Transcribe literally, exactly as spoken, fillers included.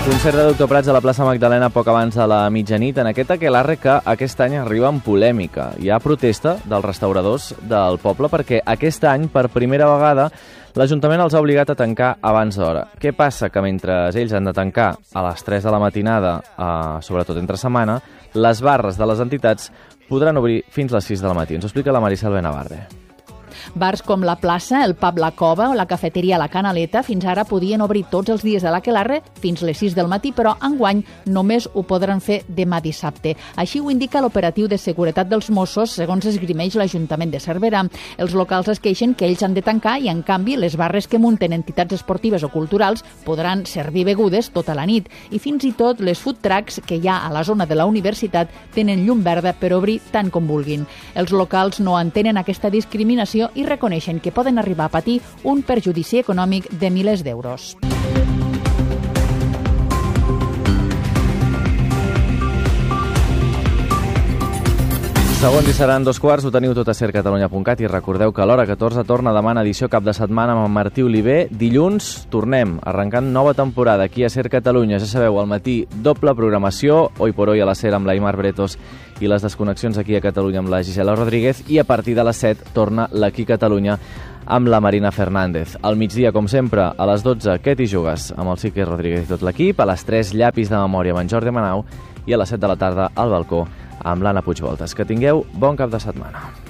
Concert de Doctor Prats a la plaça Magdalena poc abans de la mitjanit. En aquest aquelarre que aquest any arriba amb polèmica. Hi ha protesta dels restauradors del poble perquè aquest any, per primera vegada, l'Ajuntament els ha obligat a tancar abans d'hora. Què passa? Que mentre ells han de tancar a les tres de la matinada, eh, sobretot entre setmana, les barres de les entitats podran obrir fins a les sis de la matí. Ens ho explica la Maricel Benavarre. Bars com la plaça, el pub La Cova o la cafeteria La Canaleta fins ara podien obrir tots els dies de l'aquelarre fins les sis del matí, però enguany només ho podran fer demà dissabte. Així ho indica l'operatiu de seguretat dels Mossos, segons esgrimeix l'Ajuntament de Cervera. Els locals es queixen que ells han de tancar i, en canvi, les barres que munten entitats esportives o culturals podran servir begudes tota la nit. I fins i tot les food trucks que hi ha a la zona de la universitat tenen llum verda per obrir tant com vulguin. Els locals no entenen aquesta discriminació i reconeixen que poden arribar a patir un perjudici econòmic de milers d'euros. Segons i seran dos quarts, ho teniu tot a ser catalunya punt cat i recordeu que a l'hora catorze torna demà en edició cap de setmana amb en Martí Oliver. Dilluns tornem, arrencant nova temporada aquí a Ser Catalunya. Ja sabeu, al matí doble programació, Hoy por Hoy a la Ser amb l'Aimar Bretos i les desconnexions aquí a Catalunya amb la Gisela Rodríguez, i a partir de les set torna l'Aquí Catalunya amb la Marina Fernández. Al migdia, com sempre, a les dotze, Què t'hi jugues? Amb el Sique Rodríguez i tot l'equip. A les tres, Llapis de memòria amb en Jordi Manau. I a les set de la tarda, al balcó amb l'Anna Puigvoltes. Que tingueu bon cap de setmana.